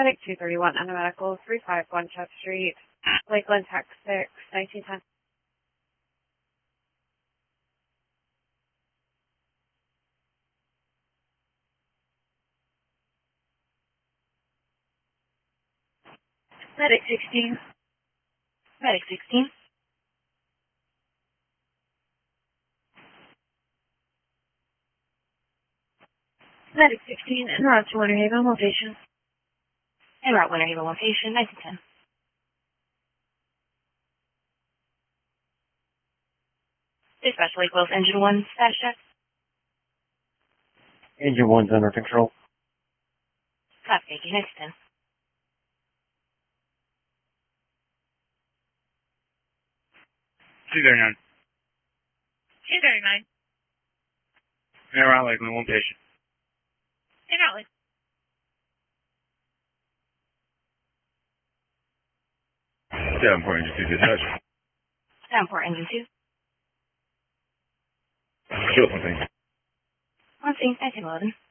Medic 231, Medical 351 Church Street, Lakeland, Texas 6, 1910. Medic 16. Medic 16. Medic 16, en route to Winter Haven location. En route Winter Haven location, 1910. Dispatch Lake Wells, Engine 1, status check. Engine 1's under control. Copy, 1910. 239. 239. En route Lakeland, one patient. En route. 7-4 engine 2 dispatch. 7-4 engine 2. Kill something. 1 scene, 1911.